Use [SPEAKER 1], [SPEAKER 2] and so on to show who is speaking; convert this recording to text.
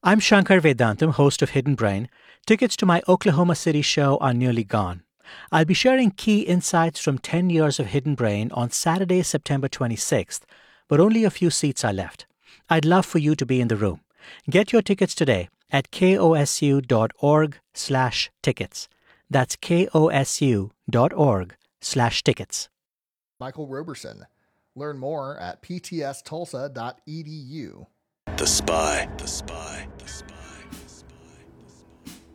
[SPEAKER 1] I'm Shankar Vedantam, host of Hidden Brain. Tickets to my Oklahoma City show are nearly gone. I'll be sharing key insights from 10 years of Hidden Brain on Saturday, September 26th, but only a few seats are left. I'd love for you to be in the room. Get your tickets today at kosu.org/tickets. That's kosu.org/tickets.
[SPEAKER 2] Michael Roberson. Learn more at ptstulsa.edu.
[SPEAKER 3] The Spy.